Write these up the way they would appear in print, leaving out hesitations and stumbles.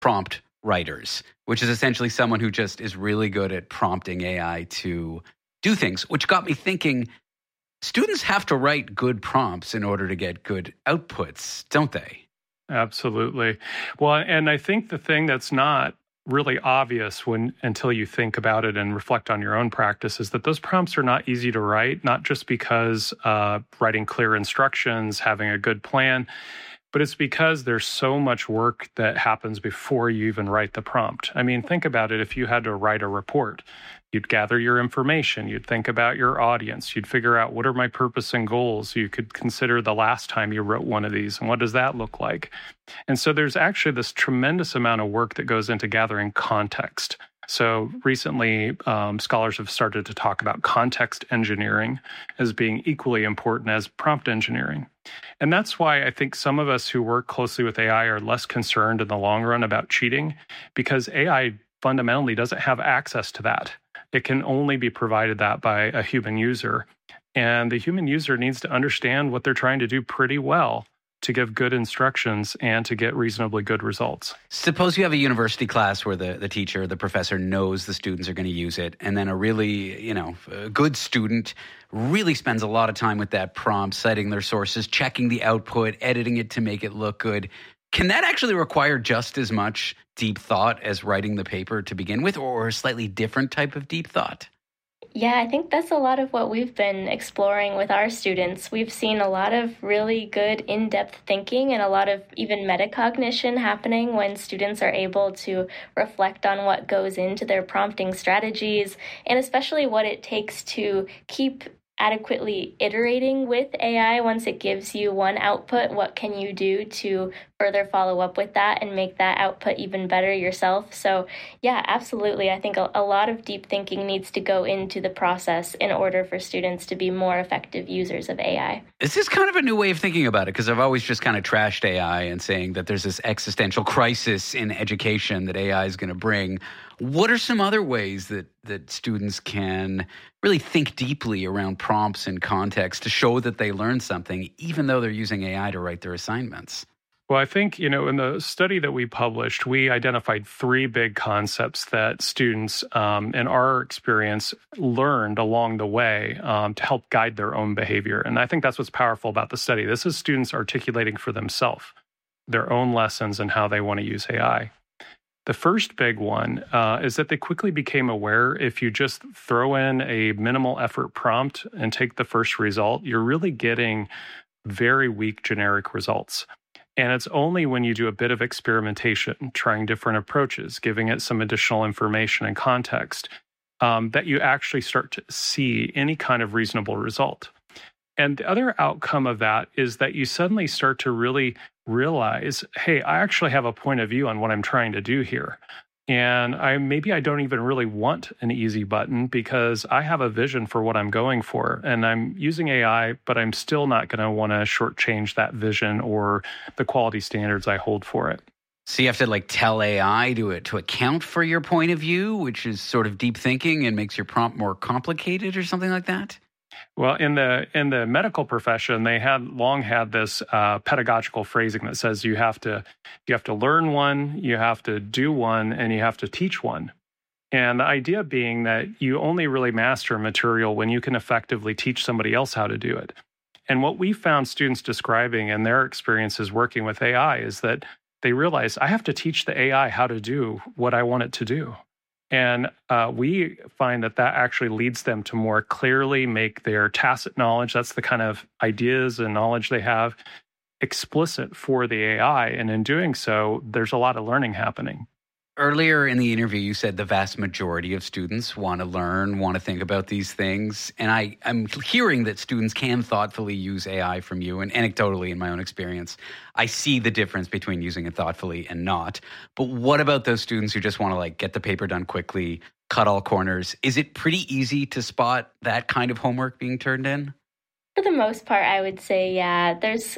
prompt writers, which is essentially someone who just is really good at prompting AI to do things, which got me thinking, students have to write good prompts in order to get good outputs, don't they? Absolutely. Well, and I think the thing that's not really obvious until you think about it and reflect on your own practice is that those prompts are not easy to write, not just because writing clear instructions, having a good plan, but it's because there's so much work that happens before you even write the prompt. I mean, think about it. If you had to write a report, you'd gather your information, you'd think about your audience, you'd figure out what are my purpose and goals. You could consider the last time you wrote one of these and what does that look like. And so there's actually this tremendous amount of work that goes into gathering context. So recently, scholars have started to talk about context engineering as being equally important as prompt engineering. And that's why I think some of us who work closely with AI are less concerned in the long run about cheating, because AI fundamentally doesn't have access to that. It can only be provided that by a human user. And the human user needs to understand what they're trying to do pretty well to give good instructions and to get reasonably good results. Suppose you have a university class where the teacher, the professor knows the students are going to use it, and then a really, a good student really spends a lot of time with that prompt, citing their sources, checking the output, editing it to make it look good. Can that actually require just as much deep thought as writing the paper to begin with, or a slightly different type of deep thought? Yeah, I think that's a lot of what we've been exploring with our students. We've seen a lot of really good in-depth thinking and a lot of even metacognition happening when students are able to reflect on what goes into their prompting strategies, and especially what it takes to keep adequately iterating with AI. Once it gives you one output, what can you do to further follow up with that and make that output even better yourself? So yeah, absolutely. I think a lot of deep thinking needs to go into the process in order for students to be more effective users of AI. This is kind of a new way of thinking about it, because I've always just kind of trashed AI and saying that there's this existential crisis in education that AI is going to bring. What are some other ways that students can really think deeply around prompts and context to show that they learned something, even though they're using AI to write their assignments? Well, I think, in the study that we published, we identified three big concepts that students, in our experience, learned along the way to help guide their own behavior. And I think that's what's powerful about the study. This is students articulating for themselves their own lessons and how they want to use AI. The first big one is that they quickly became aware if you just throw in a minimal effort prompt and take the first result, you're really getting very weak generic results. And it's only when you do a bit of experimentation, trying different approaches, giving it some additional information and context, that you actually start to see any kind of reasonable result. And the other outcome of that is that you suddenly start to really realize, hey, I actually have a point of view on what I'm trying to do here. And maybe I don't even really want an easy button because I have a vision for what I'm going for. And I'm using AI, but I'm still not going to want to shortchange that vision or the quality standards I hold for it. So you have to tell AI to account for your point of view, which is sort of deep thinking and makes your prompt more complicated or something like that? Well, in the medical profession, they had long had this pedagogical phrasing that says you have to learn one, you have to do one, and you have to teach one. And the idea being that you only really master material when you can effectively teach somebody else how to do it. And what we found students describing in their experiences working with AI is that they realize I have to teach the AI how to do what I want it to do. And we find that actually leads them to more clearly make their tacit knowledge, that's the kind of ideas and knowledge they have, explicit for the AI. And in doing so, there's a lot of learning happening. Earlier in the interview, you said the vast majority of students want to learn, want to think about these things. And I'm hearing that students can thoughtfully use AI from you. And anecdotally, in my own experience, I see the difference between using it thoughtfully and not. But what about those students who just want to get the paper done quickly, cut all corners? Is it pretty easy to spot that kind of homework being turned in? For the most part, I would say, yeah, there's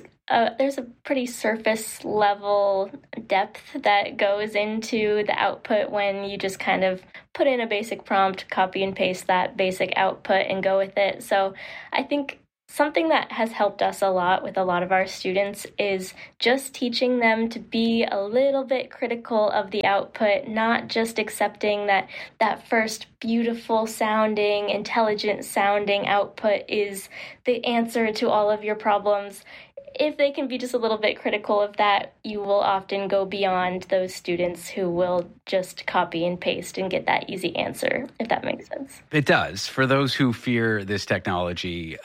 a pretty surface level depth that goes into the output when you just kind of put in a basic prompt, copy and paste that basic output and go with it. So I think Something that has helped us a lot with a lot of our students is just teaching them to be a little bit critical of the output, not just accepting that first beautiful sounding, intelligent sounding output is the answer to all of your problems. If they can be just a little bit critical of that, you will often go beyond those students who will just copy and paste and get that easy answer, if that makes sense. It does. For those who fear this technology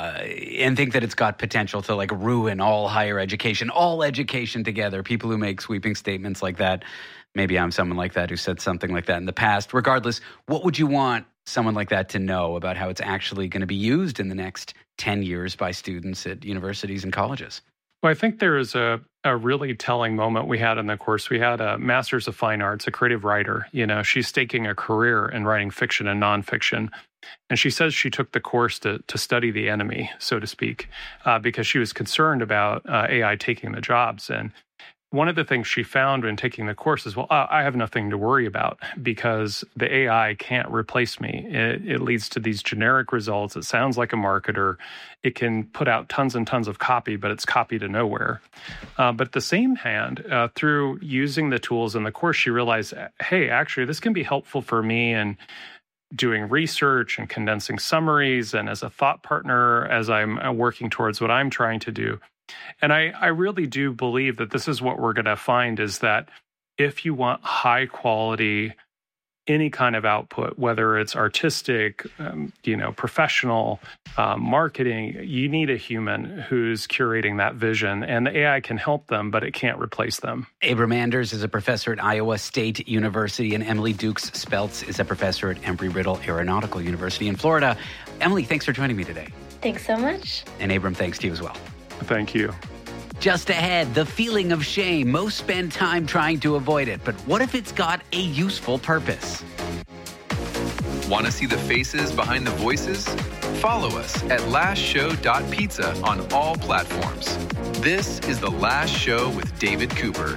and think that it's got potential to like ruin all higher education, all education together, people who make sweeping statements like that, maybe I'm someone like that who said something like that in the past. Regardless, what would you want someone like that to know about how it's actually going to be used in the next 10 years by students at universities and colleges? Well, I think there is a really telling moment we had in the course. We had a Master's of Fine Arts, a creative writer. She's staking a career in writing fiction and nonfiction. And she says she took the course to study the enemy, so to speak, because she was concerned about AI taking the jobs. And one of the things she found when taking the course is, I have nothing to worry about because the AI can't replace me. It leads to these generic results. It sounds like a marketer. It can put out tons and tons of copy, but it's copy to nowhere. But at the same hand, through using the tools in the course, she realized, hey, actually, this can be helpful for me in doing research and condensing summaries and as a thought partner as I'm working towards what I'm trying to do. And I really do believe that this is what we're going to find is that if you want high quality, any kind of output, whether it's artistic, professional, marketing, you need a human who's curating that vision. And the AI can help them, but it can't replace them. Abram Anders is a professor at Iowa State University, and Emily Dukes-Speltz is a professor at Embry-Riddle Aeronautical University in Florida. Emily, thanks for joining me today. Thanks so much. And Abram, thanks to you as well. Thank you. Just ahead, the feeling of shame. Most spend time trying to avoid it, but what if it's got a useful purpose? Want to see the faces behind the voices? Follow us at lastshow.pizza on all platforms. This is The Last Show with David Cooper.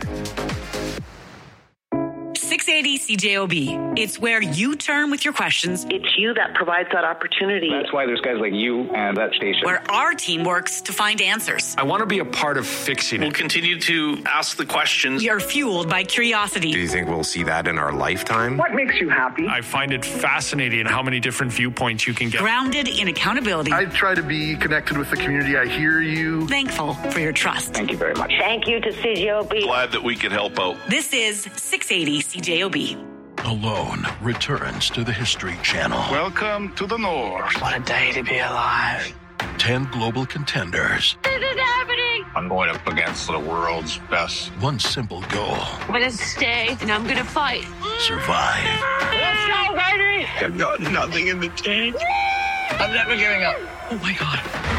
680 CJOB. It's where you turn with your questions. It's you that provides that opportunity. That's why there's guys like you and that station. Where our team works to find answers. I want to be a part of fixing it. We'll continue to ask the questions. We are fueled by curiosity. Do you think we'll see that in our lifetime? What makes you happy? I find it fascinating how many different viewpoints you can get. Grounded in accountability. I try to be connected with the community. I hear you. Thankful for your trust. Thank you very much. Thank you to CJOB. Glad that we could help out. This is 680 CJOB. Alone returns to the History Channel. Welcome to the North. What a day to be alive. 10 global contenders. This is happening. I'm going up against the world's best. One simple goal. I'm going to stay and I'm going to fight. Survive. Let's go, baby. I've got nothing in the tank. I'm never giving up. Oh my God.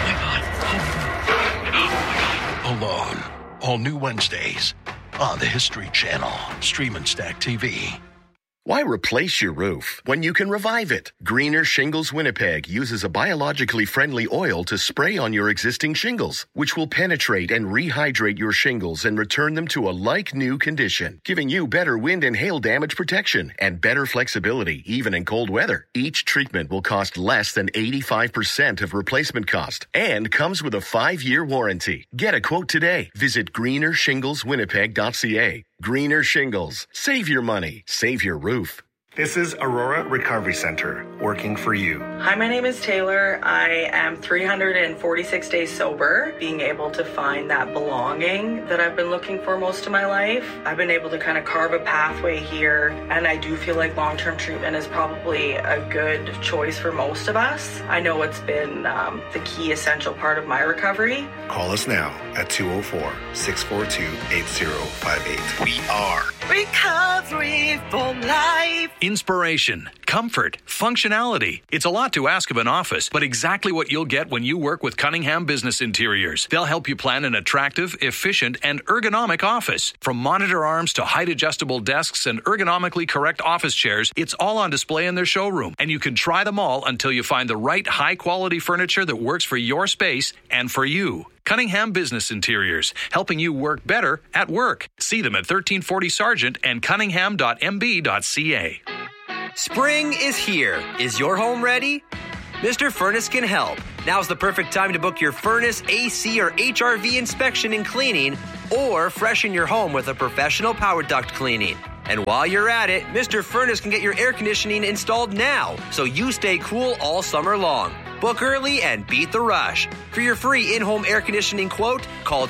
Oh my God. Alone. All new Wednesdays on the History Channel. Stream and Stack TV. Why replace your roof when you can revive it? Greener Shingles Winnipeg uses a biologically friendly oil to spray on your existing shingles, which will penetrate and rehydrate your shingles and return them to a like-new condition, giving you better wind and hail damage protection and better flexibility, even in cold weather. Each treatment will cost less than 85% of replacement cost and comes with a 5-year warranty. Get a quote today. Visit greenershingleswinnipeg.ca. Greener Shingles. Save your money. Save your roof. This is Aurora Recovery Center, working for you. Hi, my name is Taylor. I am 346 days sober, being able to find that belonging that I've been looking for most of my life. I've been able to kind of carve a pathway here, and I do feel like long-term treatment is probably a good choice for most of us. I know it's been the key essential part of my recovery. Call us now at 204-642-8058. We are Recovery for Life. Inspiration, comfort, functionality. It's a lot to ask of an office, but exactly what you'll get when you work with Cunningham Business Interiors. They'll help you plan an attractive, efficient, and ergonomic office. From monitor arms to height-adjustable desks and ergonomically correct office chairs, it's all on display in their showroom, and you can try them all until you find the right high-quality furniture that works for your space and for you. Cunningham Business Interiors, helping you work better at work. See them at 1340 Sargent and cunningham.mb.ca. Spring is here. Is your home ready? Mr. Furnace can help. Now's the perfect time to book your furnace, AC, or HRV inspection and cleaning, or freshen your home with a professional power duct cleaning. And while you're at it, Mr. Furnace can get your air conditioning installed now, so you stay cool all summer long. Book early and beat the rush. For your free in-home air conditioning quote, call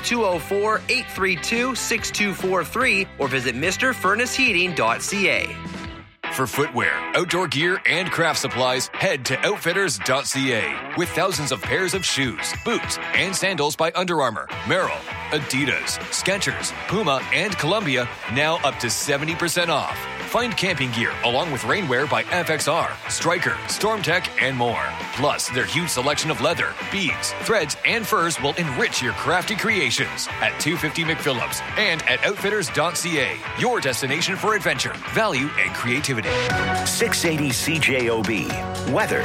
204-832-6243 or visit MrFurnaceHeating.ca. For footwear, outdoor gear, and craft supplies, head to Outfitters.ca. With thousands of pairs of shoes, boots, and sandals by Under Armour, Merrell, Adidas, Skechers, Puma, and Columbia, now up to 70% off. Find camping gear along with rainwear by FXR, Stryker, StormTech, and more. Plus, their huge selection of leather, beads, threads, and furs will enrich your crafty creations at 250 McPhillips and at Outfitters.ca. Your destination for adventure, value, and creativity. 680 CJOB. Weather.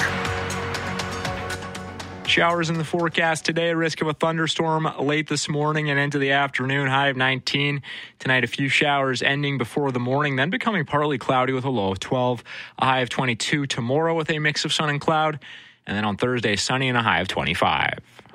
Showers in the forecast today, risk of a thunderstorm late this morning and into the afternoon, high of 19. Tonight, a few showers ending before the morning, then becoming partly cloudy with a low of 12, a high of 22 tomorrow with a mix of sun and cloud, and then on Thursday, sunny and a high of 25.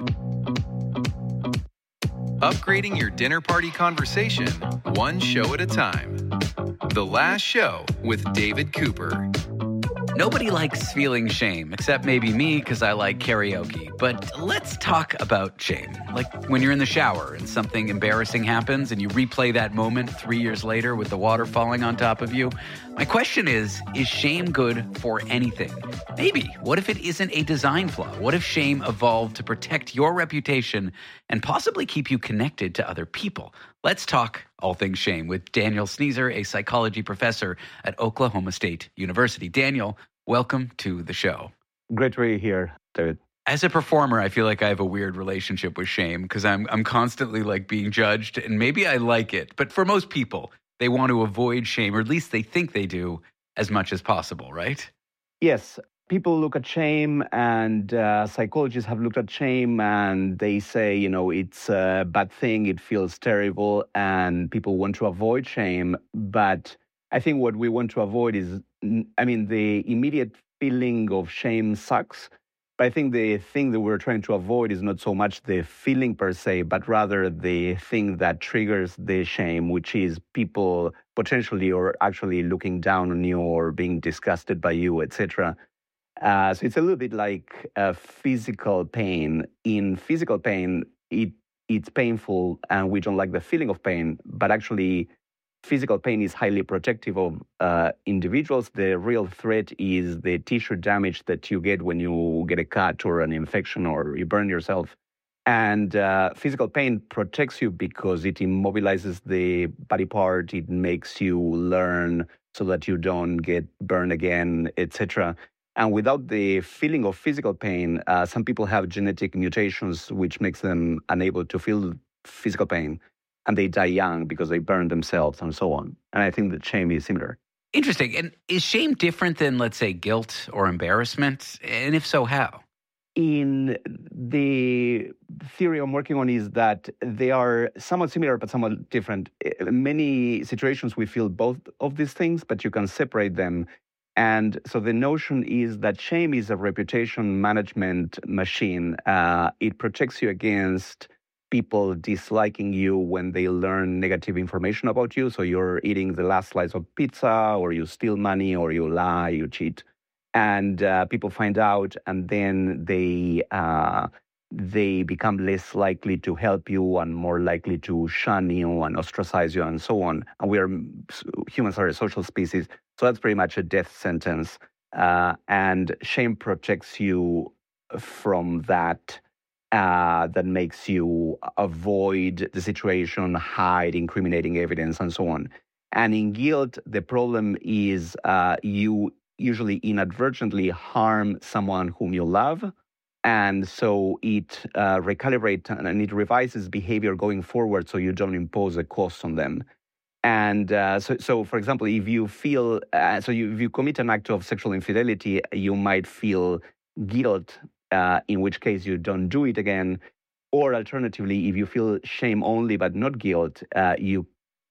Upgrading your dinner party conversation, one show at a time. The Last Show with David Cooper. Nobody likes feeling shame, except maybe me because I like karaoke. But let's talk about shame. Like when you're in the shower and something embarrassing happens and you replay that moment 3 years later with the water falling on top of you. My question is shame good for anything? Maybe. What if it isn't a design flaw? What if shame evolved to protect your reputation and possibly keep you connected to other people? Let's talk all things shame with Daniel Sneezer, a psychology professor at Oklahoma State University. Daniel, welcome to the show. Great to be here, David. As a performer, I feel like I have a weird relationship with shame because I'm constantly like being judged, and maybe I like it. But for most people, they want to avoid shame, or at least they think they do, as much as possible, right? Yes. People look at shame, and psychologists have looked at shame, and they say, it's a bad thing, it feels terrible, and people want to avoid shame. But I think what we want to avoid is, the immediate feeling of shame sucks. But I think the thing that we're trying to avoid is not so much the feeling per se, but rather the thing that triggers the shame, which is people potentially or actually looking down on you or being disgusted by you, etc. So it's a little bit like physical pain. In physical pain, it's painful and we don't like the feeling of pain, but actually physical pain is highly protective of individuals. The real threat is the tissue damage that you get when you get a cut or an infection or you burn yourself. And physical pain protects you because it immobilizes the body part. It makes you learn so that you don't get burned again, etc. And without the feeling of physical pain, some people have genetic mutations which makes them unable to feel physical pain. And they die young because they burn themselves and so on. And I think that shame is similar. Interesting. And is shame different than, let's say, guilt or embarrassment? And if so, how? In the theory I'm working on is that they are somewhat similar but somewhat different. In many situations we feel both of these things, but you can separate them. And so the notion is that shame is a reputation management machine. It protects you against people disliking you when they learn negative information about you. So you're eating the last slice of pizza, or you steal money, or you lie, you cheat. And people find out, and then they become less likely to help you and more likely to shun you and ostracize you and so on. And humans are a social species. So that's pretty much a death sentence. And shame protects you from that. That makes you avoid the situation, hide incriminating evidence, and so on. And in guilt, the problem is you usually inadvertently harm someone whom you love. And so it recalibrates and it revises behavior going forward so you don't impose a cost on them. And so, for example, if you feel, if you commit an act of sexual infidelity, you might feel guilt, in which case you don't do it again. Or alternatively, if you feel shame only but not guilt, you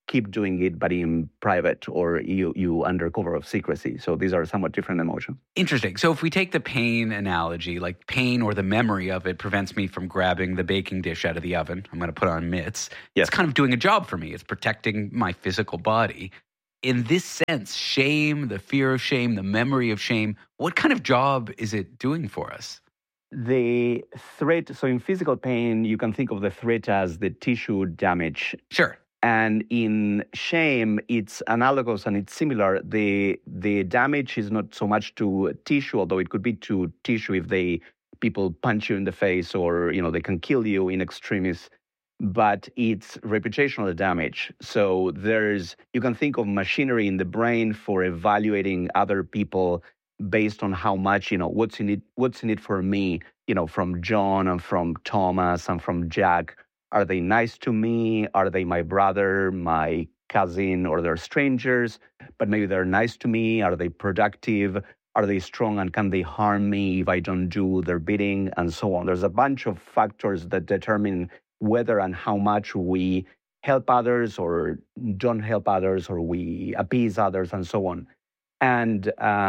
keep doing it, but in private, or you under cover of secrecy. So these are somewhat different emotions. Interesting. So if we take the pain analogy, like pain or the memory of it prevents me from grabbing the baking dish out of the oven. I'm going to put on mitts. Yes. It's kind of doing a job for me. It's protecting my physical body. In this sense, shame, the fear of shame, the memory of shame, what kind of job is it doing for us? The threat, so in physical pain, you can think of the threat as the tissue damage. Sure. And in shame, it's analogous and it's similar. The damage is not so much to tissue, although it could be to tissue if people punch you in the face, or they can kill you in extremis. But it's reputational damage. So you can think of machinery in the brain for evaluating other people based on how much, what's in it for me, from John and from Thomas and from Jack. Are they nice to me? Are they my brother, my cousin, or they're strangers? But maybe they're nice to me. Are they productive? Are they strong, and can they harm me if I don't do their bidding, and so on? There's a bunch of factors that determine whether and how much we help others or don't help others, or we appease others, and so on. And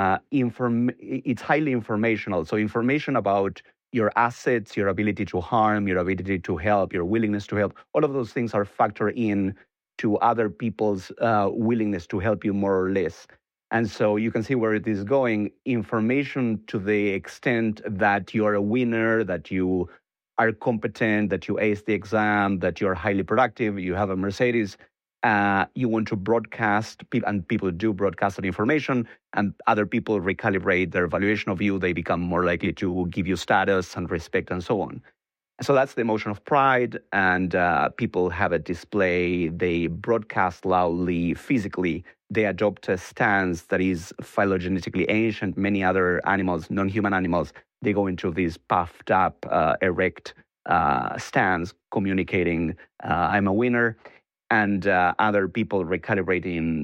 it's highly informational. So information about your assets, your ability to harm, your ability to help, your willingness to help, all of those things are factored in to other people's willingness to help you, more or less. And so you can see where it is going. Information to the extent that you're a winner, that you are competent, that you ace the exam, that you're highly productive, you have a Mercedes, you want to broadcast, and people do broadcast that information, and other people recalibrate their evaluation of you. They become more likely to give you status and respect and so on. So that's the emotion of pride, and people have a display. They broadcast loudly, physically. They adopt a stance that is phylogenetically ancient. Many other animals, non-human animals, they go into this puffed up, erect stance, communicating, I'm a winner. And other people recalibrate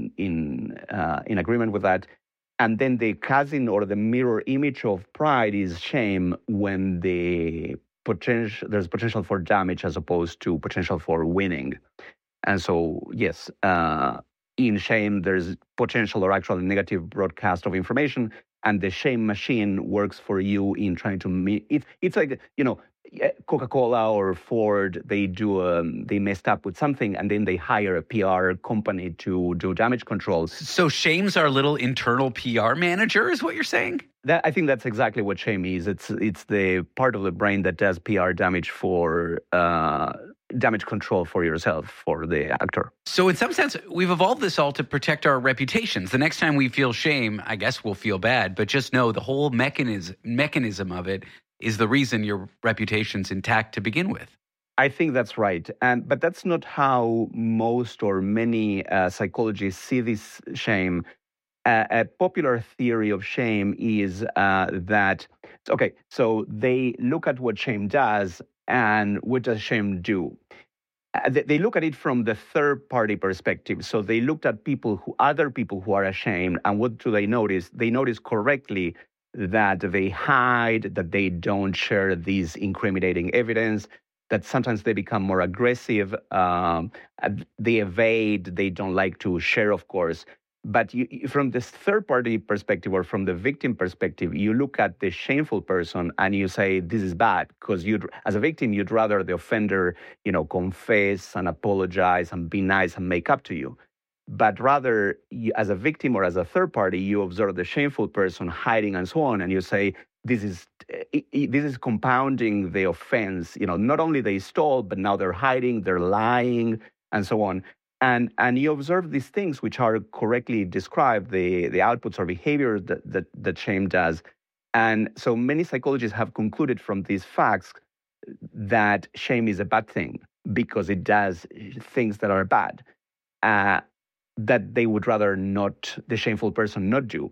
in agreement with that. And then the cousin or the mirror image of pride is shame, when there's potential for damage as opposed to potential for winning. And so, yes, in shame, there's potential or actual negative broadcast of information, and the shame machine works for you in trying to meet. It's like, Coca-Cola or Ford, they messed up with something, and then they hire a PR company to do damage control. So shame's our little internal PR manager, is what you're saying? I think that's exactly what shame is. It's the part of the brain that does PR damage for damage control for yourself, for the actor. So in some sense, we've evolved this all to protect our reputations. The next time we feel shame, I guess we'll feel bad, but just know the whole mechanism of it is the reason your reputation's intact to begin with. I think that's right. But that's not how most or many psychologists see this shame. A popular theory of shame is that, okay, so they look at what shame does, and what does shame do? They look at it from the third-party perspective. So they looked at other people who are ashamed, and what do they notice? They notice correctly that they hide, that they don't share these incriminating evidence, that sometimes they become more aggressive, they evade, they don't like to share, of course. But from this third-party perspective, or from the victim perspective, you look at the shameful person and you say, this is bad, because as a victim, you'd rather the offender, confess and apologize and be nice and make up to you. But rather, as a victim or as a third party, you observe the shameful person hiding and so on, and you say, this is compounding the offense. Not only they stole, but now they're hiding, they're lying, and so on. And you observe these things which are correctly described, the outputs or behaviors that shame does. And so many psychologists have concluded from these facts that shame is a bad thing, because it does things that are bad. That they would rather the shameful person not do.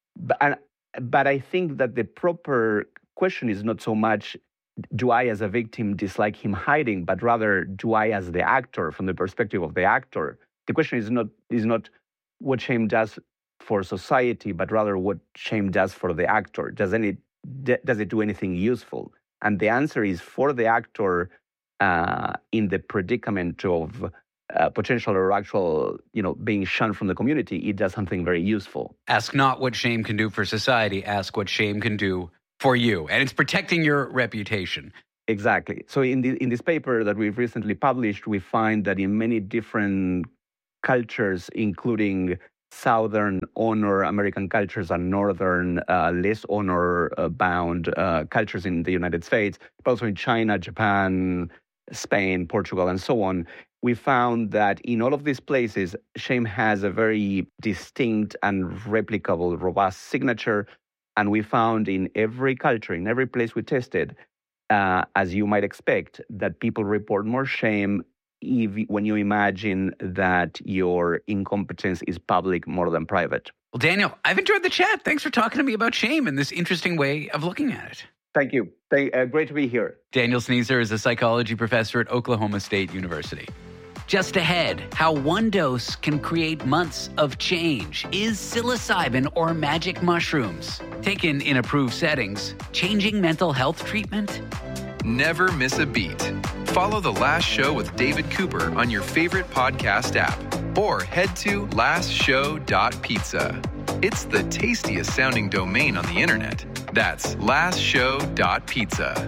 But I think that the proper question is not so much, do I as a victim dislike him hiding, but rather, do I as the actor, from the perspective of the actor? The question is not what shame does for society, but rather what shame does for the actor. Does it do anything useful? And the answer is, for the actor, in the predicament of potential or actual, being shunned from the community, it does something very useful. Ask not what shame can do for society. Ask what shame can do for you. And it's protecting your reputation. Exactly. So in this paper that we've recently published, we find that in many different cultures, including Southern honor American cultures and Northern less honor-bound cultures in the United States, but also in China, Japan, Spain, Portugal, and so on, we found that in all of these places, shame has a very distinct and replicable, robust signature. And we found in every culture, in every place we tested, as you might expect, that people report more shame when you imagine that your incompetence is public more than private. Well, Daniel, I've enjoyed the chat. Thanks for talking to me about shame and this interesting way of looking at it. Thank you. Great to be here. Daniel Sneezer is a psychology professor at Oklahoma State University. Just ahead, how one dose can create months of change. Is psilocybin or magic mushrooms, taken in approved settings, changing mental health treatment? Never miss a beat. Follow The Last Show with David Cooper on your favorite podcast app or head to lastshow.pizza. It's the tastiest sounding domain on the internet. That's lastshow.pizza.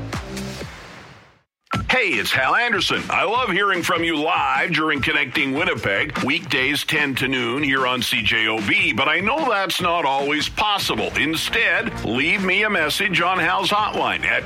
Hey, it's Hal Anderson. I love hearing from you live during Connecting Winnipeg, weekdays 10 to noon here on CJOB, but I know that's not always possible. Instead, leave me a message on Hal's hotline at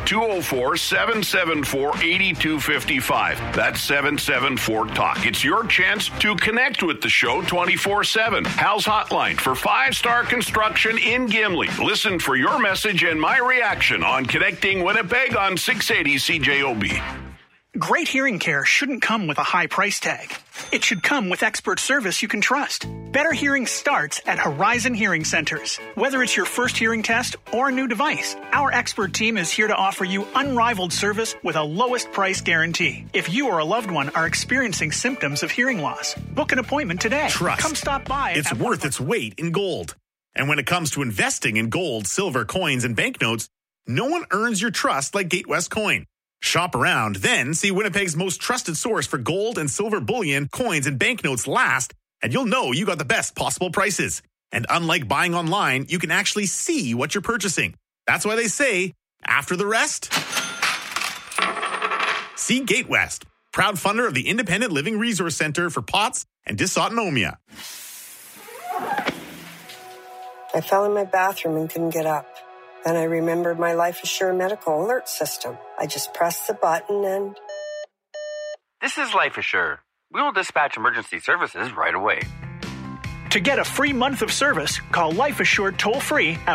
204-774-8255. That's 774-TALK. It's your chance to connect with the show 24/7. Hal's hotline for 5-star construction in Gimli. Listen for your message and my reaction on Connecting Winnipeg on 680 CJOB. Great hearing care shouldn't come with a high price tag. It should come with expert service you can trust. Better hearing starts at Horizon Hearing Centers. Whether it's your first hearing test or a new device, our expert team is here to offer you unrivaled service with a lowest price guarantee. If you or a loved one are experiencing symptoms of hearing loss, book an appointment today. Trust. Come stop by. It's worth its weight in gold. And when it comes to investing in gold, silver, coins, and banknotes, no one earns your trust like Gatewest Coin. Shop around, then see Winnipeg's most trusted source for gold and silver bullion, coins, and banknotes last, and you'll know you got the best possible prices. And unlike buying online, you can actually see what you're purchasing. That's why they say, after the rest, see Gatewest, proud funder of the Independent Living Resource Center for POTS and dysautonomia. I fell in my bathroom and couldn't get up. Then I remembered my Life Assure medical alert system. I just pressed the button and... This is Life Assure. We will dispatch emergency services right away. To get a free month of service, call Life Assured toll-free at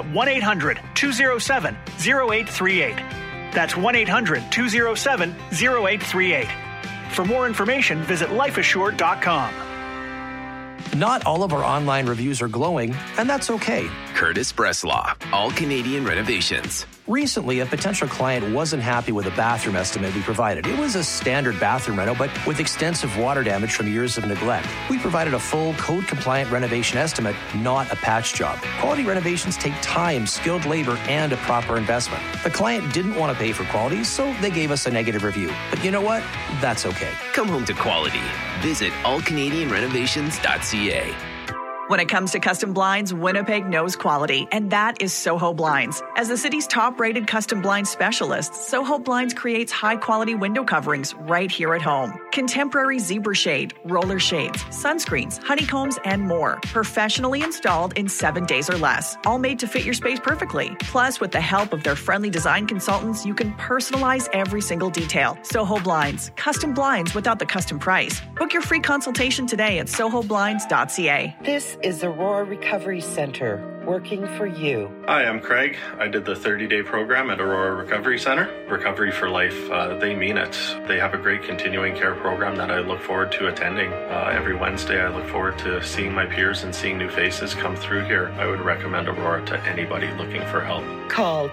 1-800-207-0838. That's 1-800-207-0838. For more information, visit lifeassured.com. Not all of our online reviews are glowing, and that's okay. Curtis Breslaw, All Canadian Renovations. Recently, a potential client wasn't happy with a bathroom estimate we provided. It was a standard bathroom reno, but with extensive water damage from years of neglect. We provided a full code-compliant renovation estimate, not a patch job. Quality renovations take time, skilled labor, and a proper investment. The client didn't want to pay for quality, so they gave us a negative review. But you know what? That's okay. Come home to quality. Visit allcanadianrenovations.ca. When it comes to custom blinds, Winnipeg knows quality, and that is Soho Blinds. As the city's top-rated custom blind specialist, Soho Blinds creates high-quality window coverings right here at home. Contemporary zebra shade, roller shades, sunscreens, honeycombs, and more. Professionally installed in 7 days or less. All made to fit your space perfectly. Plus, with the help of their friendly design consultants, you can personalize every single detail. Soho Blinds. Custom blinds without the custom price. Book your free consultation today at sohoblinds.ca. This is Aurora Recovery Center, working for you. Hi, I'm Craig. I did the 30-day program at Aurora Recovery Center. Recovery for Life, they mean it. They have a great continuing care program that I look forward to attending. Every Wednesday, I look forward to seeing my peers and seeing new faces come through here. I would recommend Aurora to anybody looking for help. Call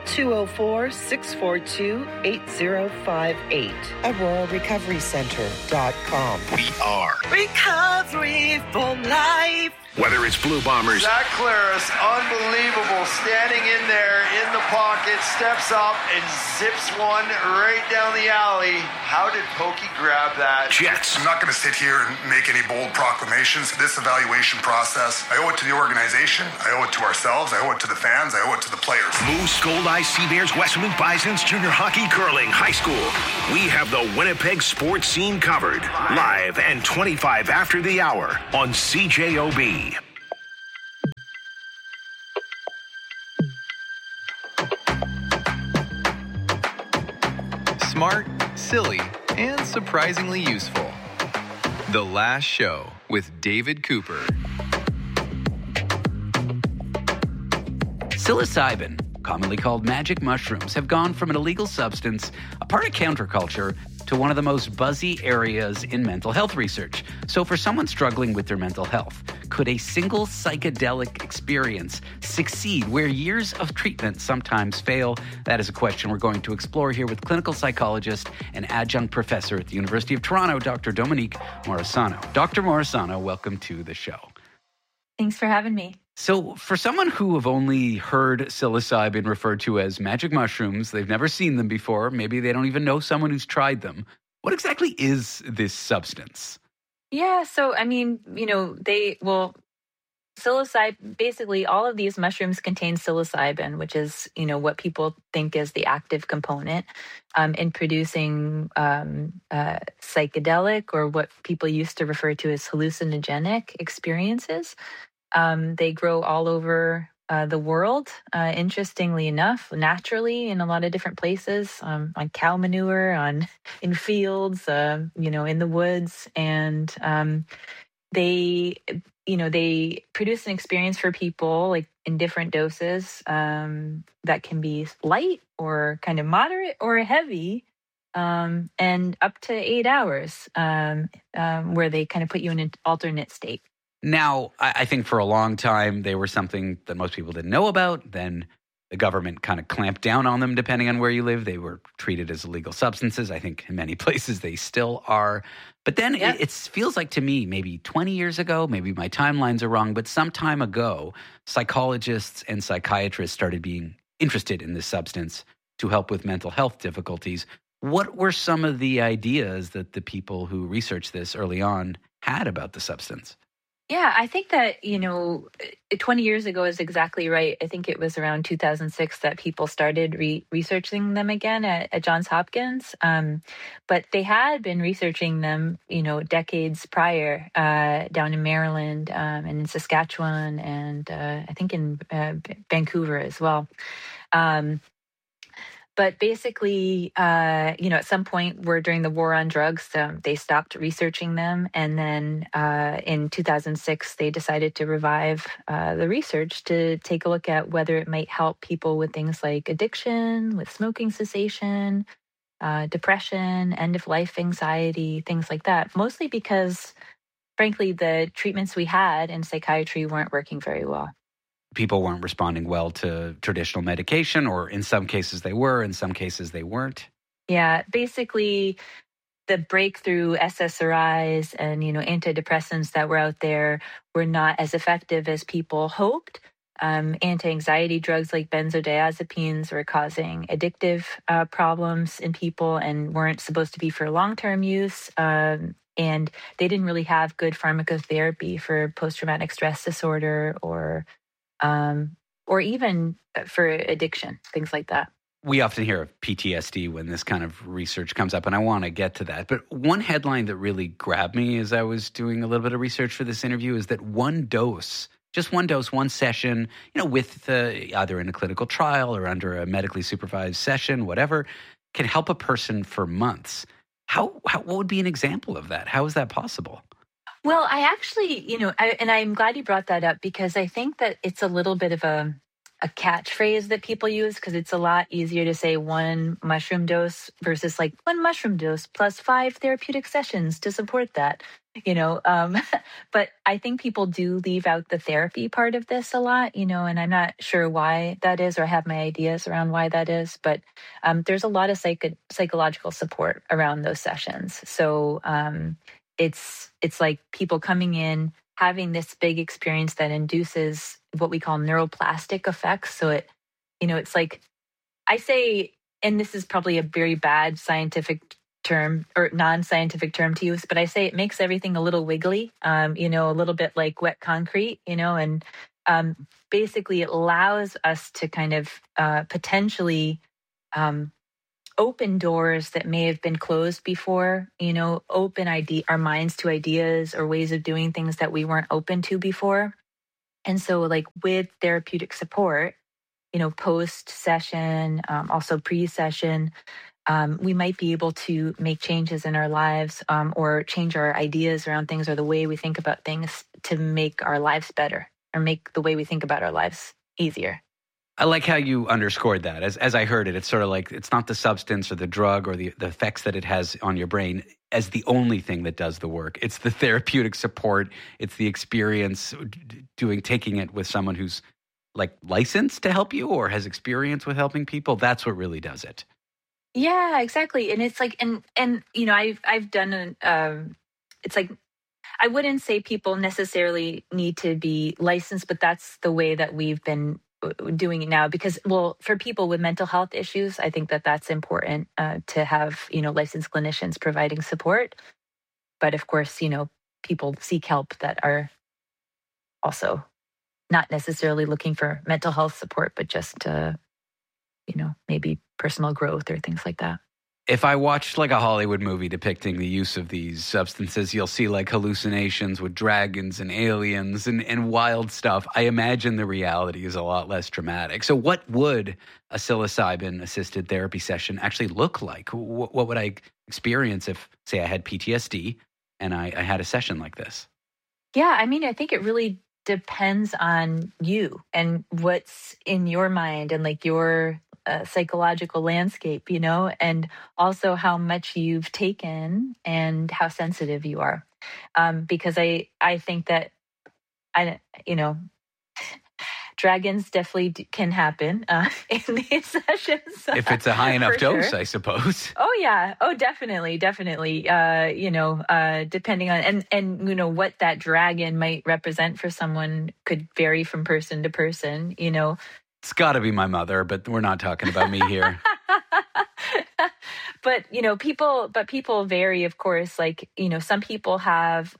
204-642-8058. AuroraRecoveryCenter.com. We are Recovery for Life. Whether it's Blue Bombers, Zach Claris, unbelievable, standing in there in the pocket, steps up and zips one right down the alley. How did Pokey grab that? Jets. I'm not going to sit here and make any bold proclamations. This evaluation process, I owe it to the organization, I owe it to ourselves, I owe it to the fans, I owe it to the players. Moose, Gold Eyes, Sea Bears, Westmeath Bisons, junior hockey, curling, high school. We have the Winnipeg sports scene covered. Live and 25 after the hour on CJOB. Smart, silly, and surprisingly useful. The Last Show with David Cooper. Psilocybin, commonly called magic mushrooms, have gone from an illegal substance, a part of counterculture, to one of the most buzzy areas in mental health research. So for someone struggling with their mental health, could a single psychedelic experience succeed where years of treatment sometimes fail? That is a question we're going to explore here with clinical psychologist and adjunct professor at the University of Toronto, Dr. Dominique Morisano. Dr. Morisano, welcome to the show. Thanks for having me. So for someone who have only heard psilocybin referred to as magic mushrooms, they've never seen them before, maybe they don't even know someone who's tried them, what exactly is this substance? Yeah, so I mean, psilocybin, basically all of these mushrooms contain psilocybin, which is, what people think is the active component in producing psychedelic, or what people used to refer to as hallucinogenic experiences. They grow all over the world, interestingly enough, naturally in a lot of different places, on cow manure, in fields, in the woods. And they produce an experience for people like in different doses that can be light or kind of moderate or heavy, and up to 8 hours, where they kind of put you in an alternate state. Now, I think for a long time, they were something that most people didn't know about. Then the government kind of clamped down on them depending on where you live. They were treated as illegal substances. I think in many places they still are. But then it feels like to me, maybe 20 years ago, maybe my timelines are wrong, but some time ago, psychologists and psychiatrists started being interested in this substance to help with mental health difficulties. What were some of the ideas that the people who researched this early on had about the substance? Yeah, I think that, 20 years ago is exactly right. I think it was around 2006 that people started researching them again at Johns Hopkins. But they had been researching them, decades prior, down in Maryland and in Saskatchewan, and I think in Vancouver as well. But basically, at some point during the war on drugs, they stopped researching them. And then in 2006, they decided to revive the research to take a look at whether it might help people with things like addiction, with smoking cessation, depression, end-of-life anxiety, things like that. Mostly because, frankly, the treatments we had in psychiatry weren't working very well. People weren't responding well to traditional medication, or in some cases they were, in some cases they weren't. Yeah, basically the breakthrough SSRIs and, antidepressants that were out there were not as effective as people hoped. Anti-anxiety drugs like benzodiazepines were causing addictive problems in people and weren't supposed to be for long-term use. And they didn't really have good pharmacotherapy for post-traumatic stress disorder or even for addiction, things like that. We often hear of PTSD when this kind of research comes up, and I want to get to that. But one headline that really grabbed me as I was doing a little bit of research for this interview is that one dose, one session, with either in a clinical trial or under a medically supervised session, whatever, can help a person for months. What would be an example of that? How is that possible? Well, I actually, and I'm glad you brought that up, because I think that it's a little bit of a catchphrase that people use, because it's a lot easier to say one mushroom dose versus like one mushroom dose plus 5 therapeutic sessions to support that, but I think people do leave out the therapy part of this a lot, and I'm not sure why that is, or I have my ideas around why that is, but there's a lot of psychological support around those sessions. So, it's like people coming in having this big experience that induces what we call neuroplastic effects. So it's like, I say, and this is probably a very bad scientific term or non-scientific term to use, but I say it makes everything a little wiggly, a little bit like wet concrete, and basically it allows us to kind of potentially open doors that may have been closed before, open our minds to ideas or ways of doing things that we weren't open to before. And so like with therapeutic support, post-session, also pre-session, we might be able to make changes in our lives or change our ideas around things or the way we think about things to make our lives better or make the way we think about our lives easier. I like how you underscored that. As I heard it, it's sort of like it's not the substance or the drug or the effects that it has on your brain as the only thing that does the work. It's the therapeutic support. It's the experience taking it with someone who's like licensed to help you or has experience with helping people. That's what really does it. Yeah, exactly. And it's like, and I've done it's like, I wouldn't say people necessarily need to be licensed, but that's the way that we've been doing it now because, well, for people with mental health issues, I think that that's important to have, licensed clinicians providing support. But of course, people seek help that are also not necessarily looking for mental health support, but just, maybe personal growth or things like that. If I watched like a Hollywood movie depicting the use of these substances, you'll see like hallucinations with dragons and aliens and wild stuff. I imagine the reality is a lot less dramatic. So what would a psilocybin-assisted therapy session actually look like? What would I experience if, say, I had PTSD and I had a session like this? Yeah, I mean, I think it really depends on you and what's in your mind and like your psychological landscape, and also how much you've taken and how sensitive you are. Because I think that, dragons definitely can happen in these sessions. If it's a high enough dose, sure. I suppose. Oh, yeah. Oh, definitely. Depending on, and what that dragon might represent for someone could vary from person to person, It's got to be my mother, but we're not talking about me here. But, people vary, of course. Like, some people have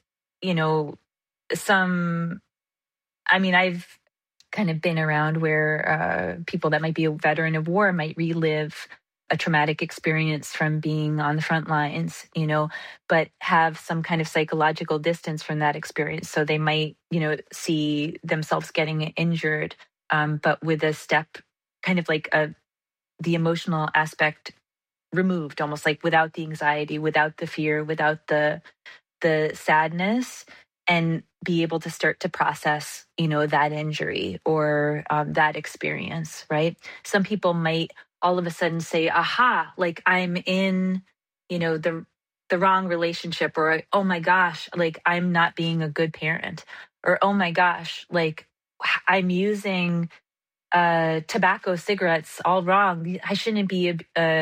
I've kind of been around where people that might be a veteran of war might relive a traumatic experience from being on the front lines, but have some kind of psychological distance from that experience. So they might, see themselves getting injured. But with a step, kind of like the emotional aspect removed, almost like without the anxiety, without the fear, without the sadness, and be able to start to process, that injury or that experience, right? Some people might all of a sudden say, aha, like I'm in, the wrong relationship, or, oh my gosh, like I'm not being a good parent, or, oh my gosh, like I'm using tobacco, cigarettes all wrong. I shouldn't be,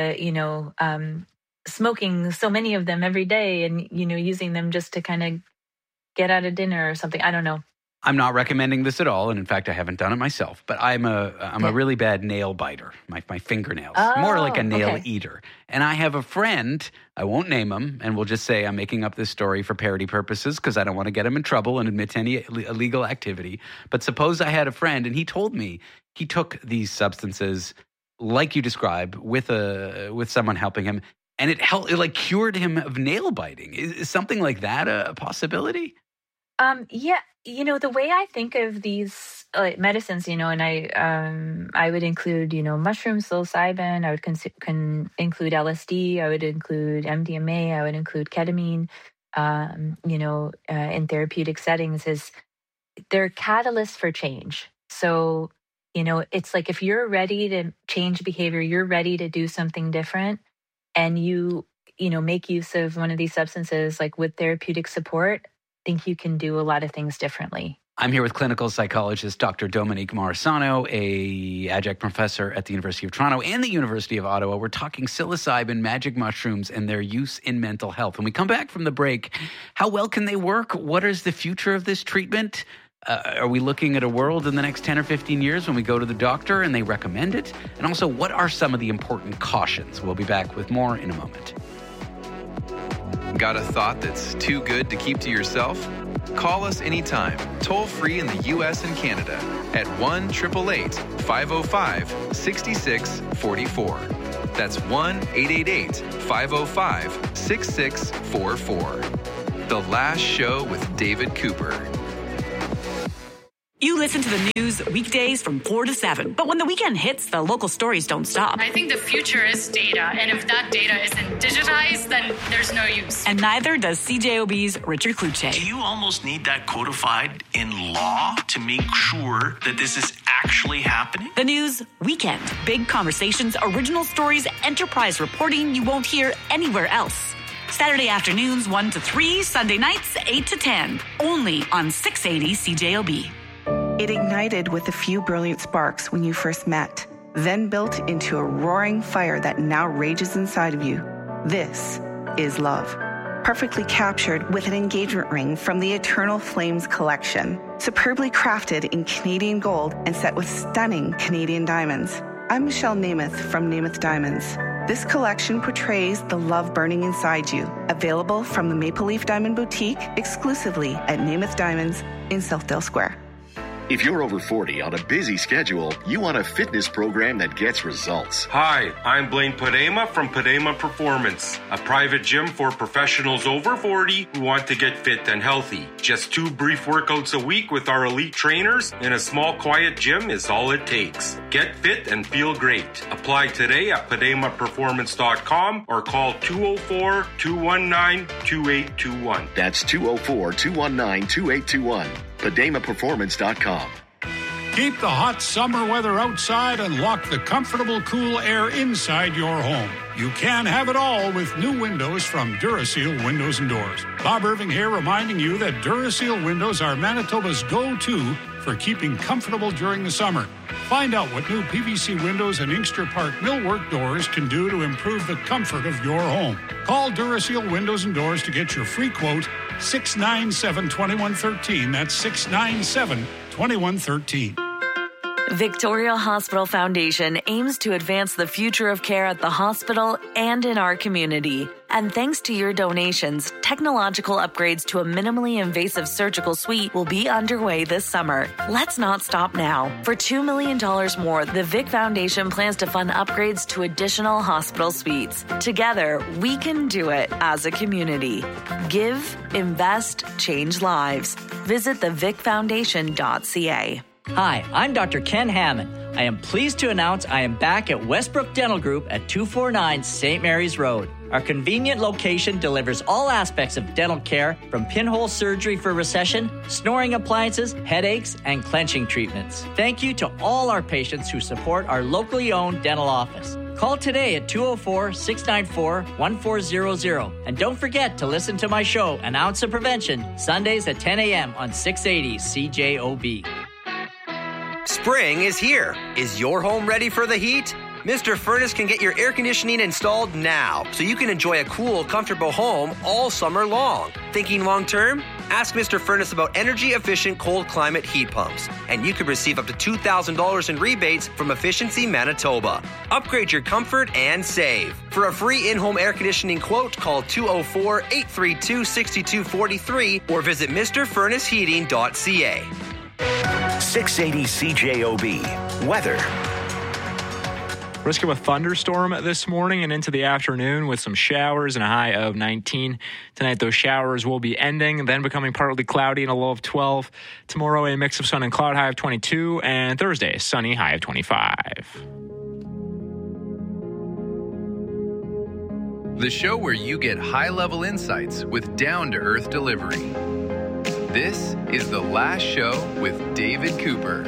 smoking so many of them every day and, using them just to kind of get out of dinner or something. I don't know. I'm not recommending this at all. And in fact, I haven't done it myself, but I'm a really bad nail biter, my fingernails, more like a nail eater. And I have a friend, I won't name him, and we'll just say I'm making up this story for parody purposes because I don't want to get him in trouble and admit to any illegal activity. But suppose I had a friend and he told me he took these substances like you described with someone helping him, and it helped, it like cured him of nail biting. Is something like that a possibility? Yeah. The way I think of these medicines, and I would include, mushrooms, psilocybin, I would include LSD, I would include MDMA, I would include ketamine, in therapeutic settings, is they're catalysts for change. So, it's like if you're ready to change behavior, you're ready to do something different, and you make use of one of these substances, like with therapeutic support, think you can do a lot of things differently. I'm here with clinical psychologist Dr. Dominique Morisano, a adjunct professor at the University of Toronto and the University of Ottawa. We're talking psilocybin, magic mushrooms, and their use in mental health. When we come back from the break, how well can they work? What is the future of this treatment? Are we looking at a world in the next 10 or 15 years when we go to the doctor and they recommend it? And also, what are some of the important cautions? We'll be back with more in a moment. Got a thought that's too good to keep to yourself? Call us anytime, toll free in the U.S. and Canada at 1-888-505-6644. That's 1-888-505-6644. The Last Show with David Cooper. You listen to the news weekdays from 4 to 7. But when the weekend hits, the local stories don't stop. I think the future is data. And if that data isn't digitized, then there's no use. And neither does CJOB's Richard Kluche. Do you almost need that codified in law to make sure that this is actually happening? The news weekend. Big conversations, original stories, enterprise reporting you won't hear anywhere else. Saturday afternoons 1 to 3, Sunday nights 8 to 10. Only on 680 CJOB. It ignited with a few brilliant sparks when you first met, then built into a roaring fire that now rages inside of you. This is love. Perfectly captured with an engagement ring from the Eternal Flames collection, superbly crafted in Canadian gold and set with stunning Canadian diamonds. I'm Michelle Namath from Namath Diamonds. This collection portrays the love burning inside you. Available from the Maple Leaf Diamond Boutique exclusively at Namath Diamonds in Southdale Square. If you're over 40 on a busy schedule, you want a fitness program that gets results. Hi, I'm Blaine Padema from Padema Performance, a private gym for professionals over 40 who want to get fit and healthy. Just 2 brief workouts a week with our elite trainers in a small, quiet gym is all it takes. Get fit and feel great. Apply today at PademaPerformance.com or call 204-219-2821. That's 204-219-2821. PademaPerformance.com. Keep the hot summer weather outside and lock the comfortable, cool air inside your home. You can have it all with new windows from Duraseal Windows and Doors. Bob Irving here, reminding you that Duraseal windows are Manitoba's go-to for keeping comfortable during the summer. Find out what new PVC windows and Inkster Park millwork doors can do to improve the comfort of your home. Call Duraseal Windows and Doors to get your free quote, 697-2113. That's 697-2113. Victoria Hospital Foundation aims to advance the future of care at the hospital and in our community. And thanks to your donations, technological upgrades to a minimally invasive surgical suite will be underway this summer. Let's not stop now. For $2 million more, the Vic Foundation plans to fund upgrades to additional hospital suites. Together, we can do it as a community. Give, invest, change lives. Visit thevicfoundation.ca. Hi, I'm Dr. Ken Hammond. I am pleased to announce I am back at Westbrook Dental Group at 249 St. Mary's Road. Our convenient location delivers all aspects of dental care, from pinhole surgery for recession, snoring appliances, headaches, and clenching treatments. Thank you to all our patients who support our locally owned dental office. Call today at 204-694-1400. And don't forget to listen to my show, An Ounce of Prevention, Sundays at 10 a.m. on 680 CJOB. Spring is here. Is your home ready for the heat? Mr. Furnace can get your air conditioning installed now, so you can enjoy a cool, comfortable home all summer long. Thinking long term? Ask Mr. Furnace about energy-efficient cold climate heat pumps, and you could receive up to $2,000 in rebates from Efficiency Manitoba. Upgrade your comfort and save. For a free in-home air conditioning quote, call 204-832-6243 or visit MrFurnaceHeating.ca. 680 CJOB. Weather. Risk of a thunderstorm this morning and into the afternoon with some showers and a high of 19. Tonight, those showers will be ending, then becoming partly cloudy and a low of 12. Tomorrow, a mix of sun and cloud, high of 22. And Thursday, sunny, high of 25. The show where you get high-level insights with down-to-earth delivery. This is The Last Show with David Cooper.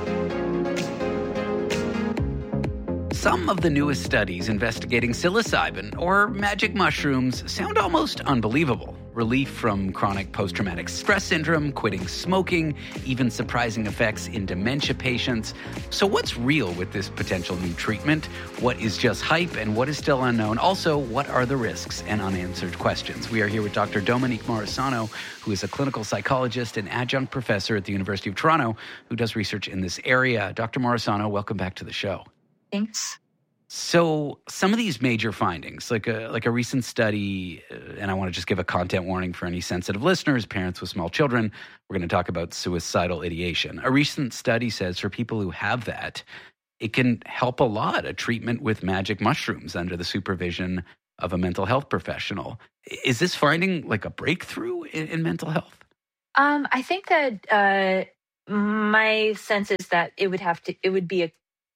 Some of the newest studies investigating psilocybin or magic mushrooms sound almost unbelievable. relief from chronic post-traumatic stress syndrome, quitting smoking, even surprising effects in dementia patients. So what's real with this potential new treatment? What is just hype and what is still unknown? Also, what are the risks and unanswered questions? We are here with Dr. Dominique Morisano, who is a clinical psychologist and adjunct professor at the University of Toronto, who does research in this area. Dr. Morisano, welcome back to the show. Thanks. So some of these major findings, like a recent study, and I want to just give a content warning for any sensitive listeners, parents with small children, we're going to talk about suicidal ideation. A recent study says for people who have that, it can help a lot, a treatment with magic mushrooms under the supervision of a mental health professional. Is this finding like a breakthrough in mental health? I think that my sense is that it would be a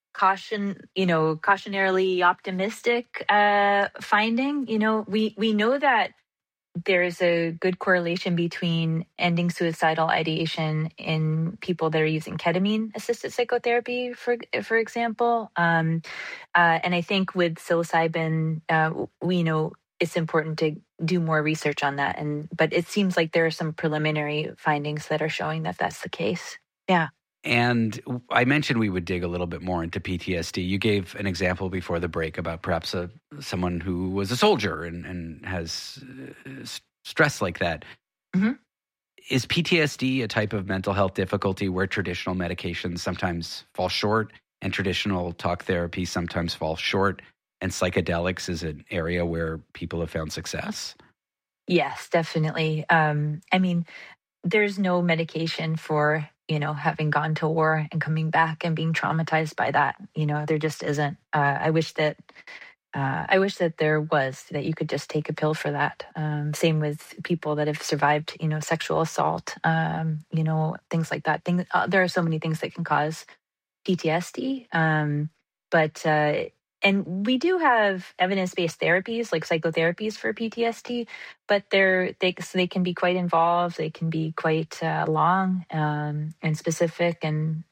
cautionarily optimistic finding. We know that there's a good correlation between ending suicidal ideation in people that are using ketamine-assisted psychotherapy, for example. And I think with psilocybin, we know it's important to do more research on that. But it seems like there are some preliminary findings that are showing that that's the case. Yeah. And I mentioned we would dig a little bit more into PTSD. You gave an example before the break about perhaps someone who was a soldier and has stress like that. Mm-hmm. Is PTSD a type of mental health difficulty where traditional medications sometimes fall short and traditional talk therapy sometimes falls short, and psychedelics is an area where people have found success? Yes, definitely. There's no medication for having gone to war and coming back and being traumatized by that. There just isn't. I wish that there was, that you could just take a pill for that. Same with people that have survived, sexual assault, things like that. There are so many things that can cause PTSD. And we do have evidence-based therapies like psychotherapies for PTSD, but they can be quite involved. They can be quite long and specific, and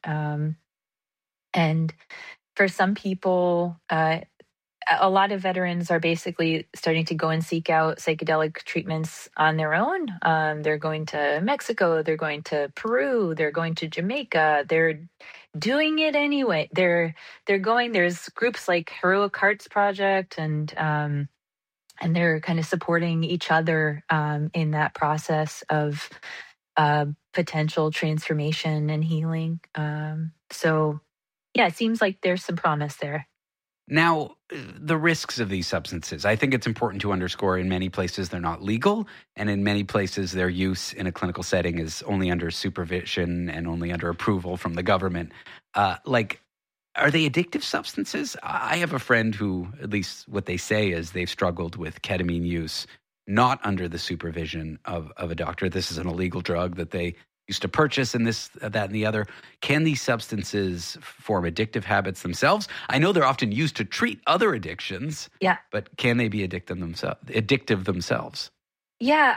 for some people, a lot of veterans are basically starting to go and seek out psychedelic treatments on their own. They're going to Mexico, they're going to Peru, they're going to Jamaica. They're doing it anyway. They're going. There's groups like Heroic Hearts Project, and they're kind of supporting each other in that process of potential transformation and healing. So, yeah, it seems like there's some promise there. Now, the risks of these substances, I think it's important to underscore in many places they're not legal, and in many places their use in a clinical setting is only under supervision and only under approval from the government. Are they addictive substances? I have a friend who, at least what they say is they've struggled with ketamine use, not under the supervision of a doctor. This is an illegal drug that they used to purchase, and this, that, and the other. Can these substances form addictive habits themselves? I know they're often used to treat other addictions. Yeah. But can they be addictive themselves? Yeah,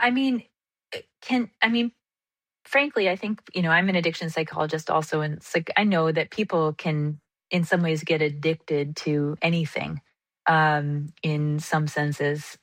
frankly, I think, I'm an addiction psychologist also, and it's like I know that people can in some ways get addicted to anything in some senses.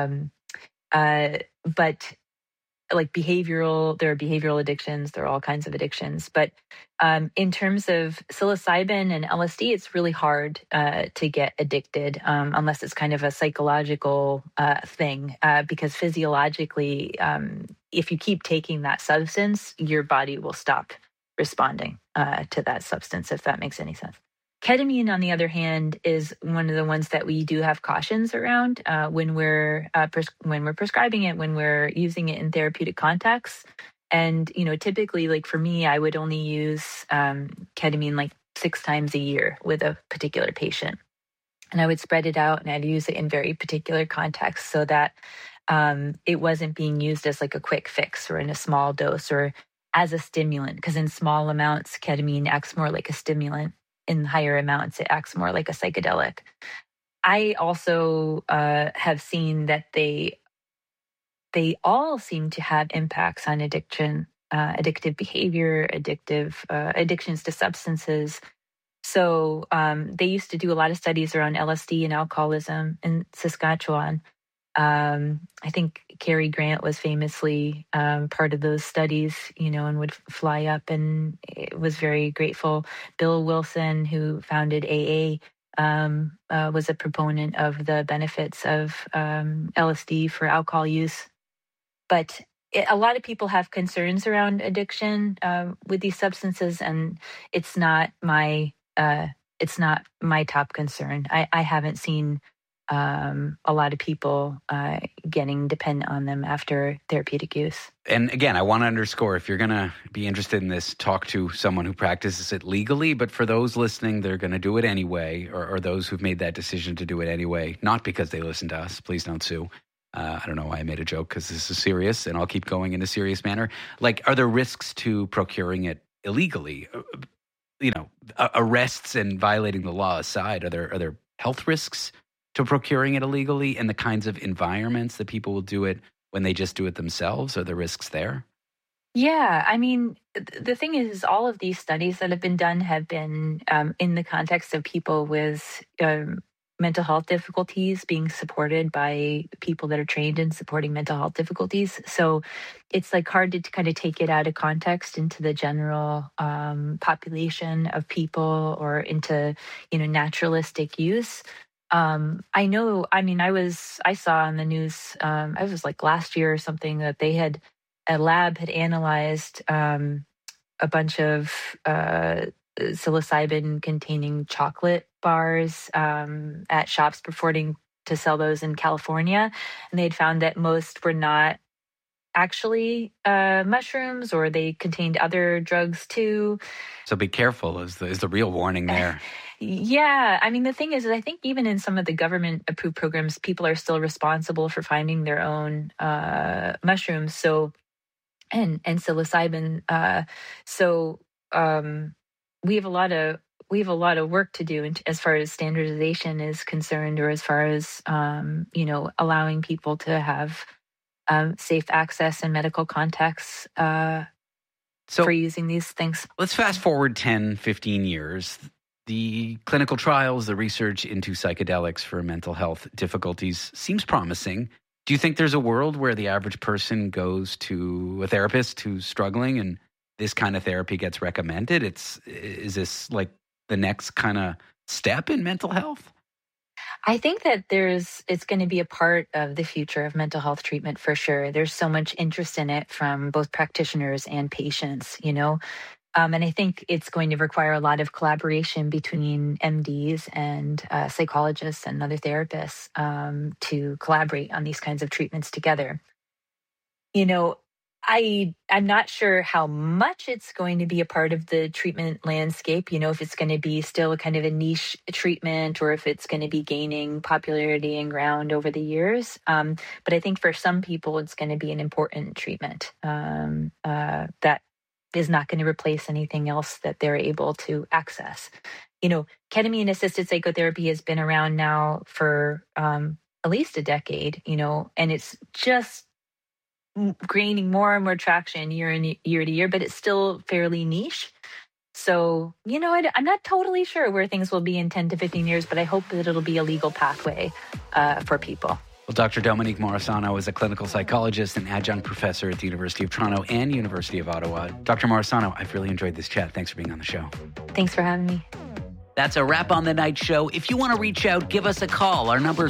But like there are behavioral addictions, there are all kinds of addictions. But in terms of psilocybin and LSD, it's really hard to get addicted unless it's kind of a psychological thing. Because physiologically, if you keep taking that substance, your body will stop responding to that substance, if that makes any sense. Ketamine, on the other hand, is one of the ones that we do have cautions around when we're prescribing it, when we're using it in therapeutic contexts. And typically, like for me, I would only use ketamine like 6 times a year with a particular patient, and I would spread it out, and I'd use it in very particular contexts so that it wasn't being used as like a quick fix or in a small dose or as a stimulant. Because in small amounts, ketamine acts more like a stimulant. In higher amounts, it acts more like a psychedelic. I also have seen that they all seem to have impacts on addiction, addictive behavior, addictions to substances. So they used to do a lot of studies around LSD and alcoholism in Saskatchewan. I think Cary Grant was famously part of those studies, and would fly up and was very grateful. Bill Wilson, who founded AA, was a proponent of the benefits of LSD for alcohol use. But a lot of people have concerns around addiction with these substances, and it's not my top concern. I haven't seen a lot of people getting dependent on them after therapeutic use. And again, I want to underscore, if you're going to be interested in this, talk to someone who practices it legally. But for those listening, they're going to do it anyway, or those who've made that decision to do it anyway, not because they listen to us. Please don't sue. I don't know why I made a joke, because this is serious, and I'll keep going in a serious manner. Like, are there risks to procuring it illegally? Arrests and violating the law aside, are there health risks to procuring it illegally, and the kinds of environments that people will do it when they just do it themselves? Are there risks there? Yeah, I mean, the thing is, all of these studies that have been done have been in the context of people with mental health difficulties being supported by people that are trained in supporting mental health difficulties. So it's like hard to kind of take it out of context into the general population of people, or into, naturalistic use. I saw on the news, I was like last year or something, that a lab had analyzed a bunch of psilocybin containing chocolate bars at shops purporting to sell those in California. And they'd found that most were not actually mushrooms, or they contained other drugs too. So be careful is the real warning there. Yeah. I mean, the thing is I think even in some of the government-approved programs, people are still responsible for finding their own mushrooms. So, and psilocybin. We have a lot of work to do as far as standardization is concerned, or as far as allowing people to have safe access in medical contexts for using these things. Let's fast forward 10, 15 years. The clinical trials, the research into psychedelics for mental health difficulties seems promising. Do you think there's a world where the average person goes to a therapist who's struggling and this kind of therapy gets recommended? Is this like the next kind of step in mental health? I think that it's going to be a part of the future of mental health treatment for sure. There's so much interest in it from both practitioners and patients, and I think it's going to require a lot of collaboration between MDs and psychologists and other therapists to collaborate on these kinds of treatments together. I'm not sure how much it's going to be a part of the treatment landscape, if it's going to be still kind of a niche treatment, or if it's going to be gaining popularity and ground over the years. But I think for some people, it's going to be an important treatment that is not going to replace anything else that they're able to access. Ketamine-assisted psychotherapy has been around now for at least a decade, and it's just gaining more and more traction year to year, but it's still fairly niche. So, I'm not totally sure where things will be in 10 to 15 years, but I hope that it'll be a legal pathway for people. Well, Dr. Dominique Morisano is a clinical psychologist and adjunct professor at the University of Toronto and University of Ottawa. Dr. Morisano, I've really enjoyed this chat. Thanks for being on the show. Thanks for having me. That's a wrap on the night show. If you want to reach out, give us a call. Our number is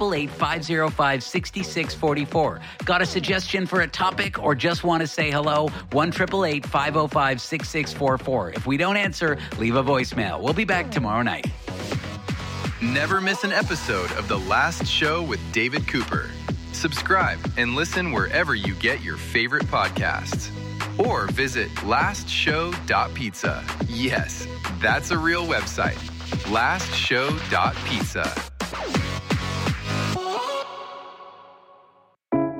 1-888-505-6644. Got a suggestion for a topic or just want to say hello? 1-888-505-6644. If we don't answer, leave a voicemail. We'll be back tomorrow night. Never miss an episode of The Last Show with David Cooper. Subscribe and listen wherever you get your favorite podcasts. Or visit lastshow.pizza. Yes, that's a real website. lastshow.pizza.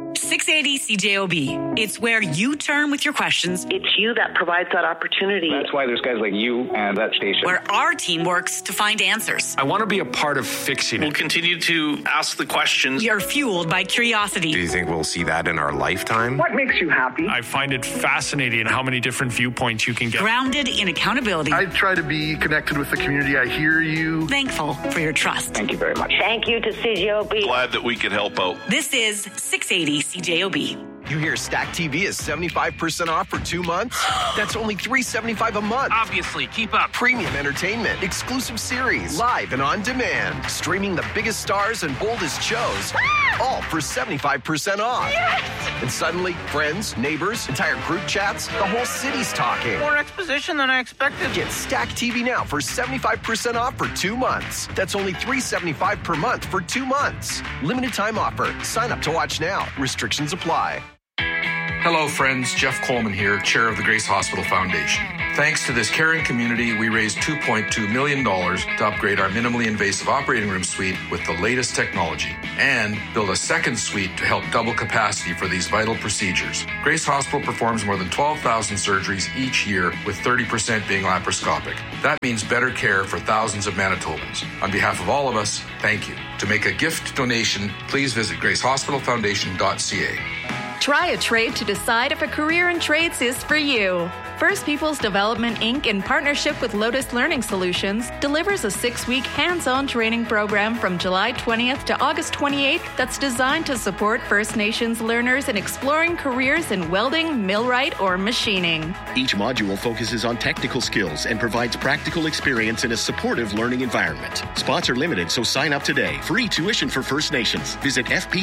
680 CJOB. It's where you turn with your questions. It's you that provides that opportunity. That's why there's guys like you and that station. Where our team works to find answers. I want to be a part of fixing it. We'll continue to ask the questions. You're fueled by curiosity. Do you think we'll see that in our lifetime? What makes you happy? I find it fascinating how many different viewpoints you can get. Grounded in accountability. I try to be connected with the community. I hear you. Thankful for your trust. Thank you very much. Thank you to CJOB. Glad that we could help out. This is 680 CJOB. You hear Stack TV is 75% off for 2 months? That's only $375 a month. Obviously, keep up. Premium entertainment, exclusive series, live and on demand, streaming the biggest stars and boldest shows, all for 75% off. Yes! And suddenly, friends, neighbors, entire group chats, the whole city's talking. More exposition than I expected. Get Stack TV now for 75% off for 2 months. That's only $375 per month for 2 months. Limited time offer. Sign up to watch now. Restrictions apply. Hello, friends. Jeff Coleman here, chair of the Grace Hospital Foundation. Thanks to this caring community, we raised $2.2 million to upgrade our minimally invasive operating room suite with the latest technology and build a second suite to help double capacity for these vital procedures. Grace Hospital performs more than 12,000 surgeries each year, with 30% being laparoscopic. That means better care for thousands of Manitobans. On behalf of all of us, thank you. To make a gift donation, please visit gracehospitalfoundation.ca. Try a trade to decide if a career in trades is for you. First People's Development, Inc., in partnership with Lotus Learning Solutions, delivers a 6-week hands-on training program from July 20th to August 28th that's designed to support First Nations learners in exploring careers in welding, millwright, or machining. Each module focuses on technical skills and provides practical experience in a supportive learning environment. Spots are limited, so sign up today. Free tuition for First Nations. Visit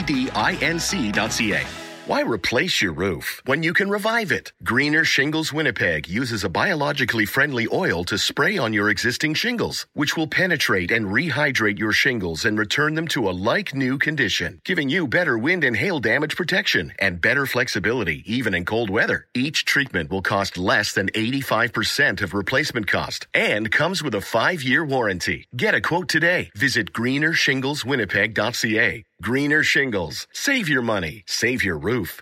fpdinc.ca. Why replace your roof when you can revive it? Greener Shingles Winnipeg uses a biologically friendly oil to spray on your existing shingles, which will penetrate and rehydrate your shingles and return them to a like-new condition, giving you better wind and hail damage protection and better flexibility, even in cold weather. Each treatment will cost less than 85% of replacement cost and comes with a 5-year warranty. Get a quote today. Visit greenershingleswinnipeg.ca. Greener Shingles. Save your money. Save your roof.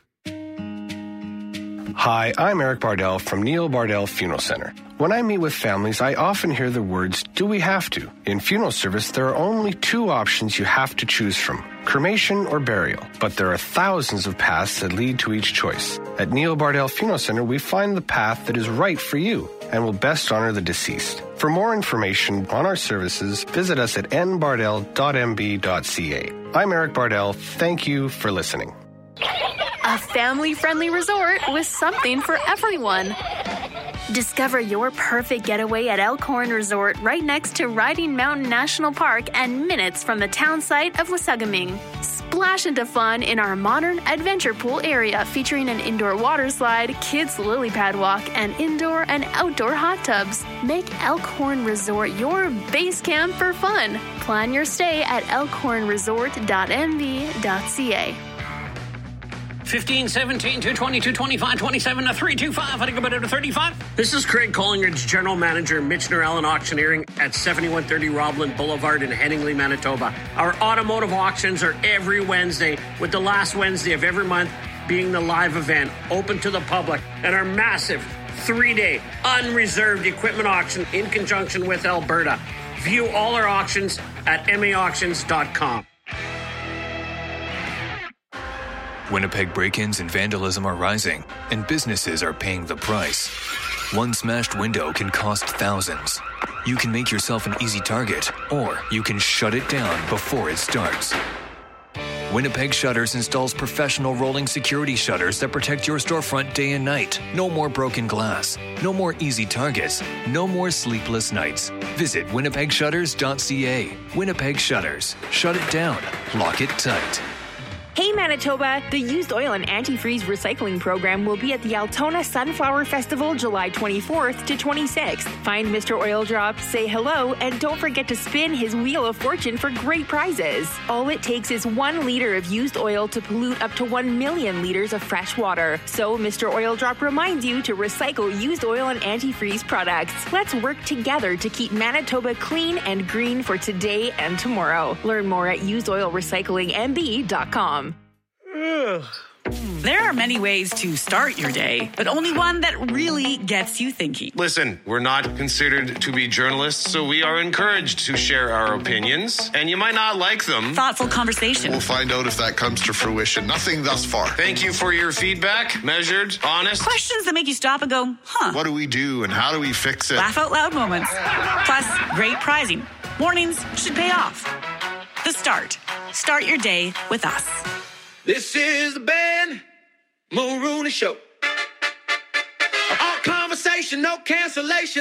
Hi, I'm Eric Bardell from Neil Bardell Funeral Center. When I meet with families, I often hear the words, do we have to? In funeral service, there are only 2 options you have to choose from, cremation or burial. But there are thousands of paths that lead to each choice. At Neil Bardell Funeral Center, we find the path that is right for you and will best honor the deceased. For more information on our services, visit us at nbardell.mb.ca. I'm Eric Bardell. Thank you for listening. A family-friendly resort with something for everyone. Discover your perfect getaway at Elkhorn Resort, right next to Riding Mountain National Park and minutes from the town site of Wasagaming. Splash into fun in our modern adventure pool area, featuring an indoor water slide, kids lily pad walk, and indoor and outdoor hot tubs. Make Elkhorn Resort your base camp for fun. Plan your stay at elkhornresort.mv.ca. 15, 17, 220, 225, 27 to 325. I think about it to 35. This is Craig Collingridge, General Manager, Michener Allen Auctioneering at 7130 Roblin Boulevard in Henningley, Manitoba. Our automotive auctions are every Wednesday, with the last Wednesday of every month being the live event, open to the public, and our massive 3-day unreserved equipment auction in conjunction with Alberta. View all our auctions at maauctions.com. Winnipeg break-ins and vandalism are rising, and businesses are paying the price. One smashed window can cost thousands. You can make yourself an easy target, or you can shut it down before it starts. Winnipeg Shutters installs professional rolling security shutters that protect your storefront day and night. No more broken glass. No more easy targets. No more sleepless nights. Visit winnipegshutters.ca. Winnipeg Shutters. Shut it down. Lock it tight. Hey Manitoba, the Used Oil and Antifreeze Recycling Program will be at the Altona Sunflower Festival July 24th to 26th. Find Mr. Oil Drop, say hello, and don't forget to spin his Wheel of Fortune for great prizes. All it takes is 1 liter of used oil to pollute up to 1 million liters of fresh water. So Mr. Oil Drop reminds you to recycle used oil and antifreeze products. Let's work together to keep Manitoba clean and green for today and tomorrow. Learn more at usedoilrecyclingmb.com. There are many ways to start your day, but only one that really gets you thinking. Listen, we're not considered to be journalists, so we are encouraged to share our opinions, and you might not like them. Thoughtful conversation. We'll find out if that comes to fruition. Nothing thus far. Thank you for your feedback. Measured, honest. Questions that make you stop and go, huh? What do we do and how do we fix it? Laugh out loud moments. Plus, great prizing. Mornings should pay off. The Start. Start your day with us. This is the Ben Mulrooney Show. All conversation, no cancellation.